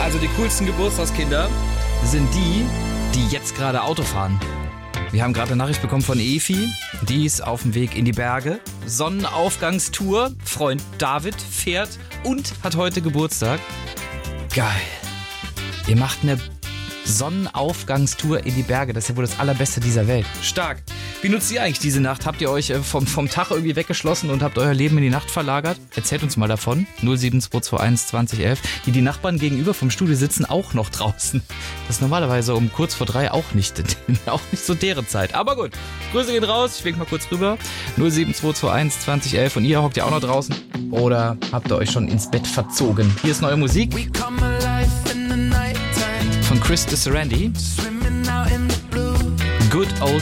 Also die coolsten Geburtstagskinder sind die, die jetzt gerade Auto fahren. Wir haben gerade eine Nachricht bekommen von Efi. Die ist auf dem Weg in die Berge. Sonnenaufgangstour. Freund David fährt und hat heute Geburtstag. Geil. Ihr macht eine Sonnenaufgangstour in die Berge. Das ist ja wohl das Allerbeste dieser Welt. Stark. Wie nutzt ihr eigentlich diese Nacht? Habt ihr euch vom Tag irgendwie weggeschlossen und habt euer Leben in die Nacht verlagert? Erzählt uns mal davon. 07221 2011. Die Nachbarn gegenüber vom Studio sitzen auch noch draußen. Das ist normalerweise um kurz vor 3 auch nicht so deren Zeit. Aber gut. Grüße gehen raus. Ich wink mal kurz rüber. 07221 2011. Und ihr hockt ja auch noch draußen. Oder habt ihr euch schon ins Bett verzogen? Hier ist neue Musik von Chris de Sarandi. Good Old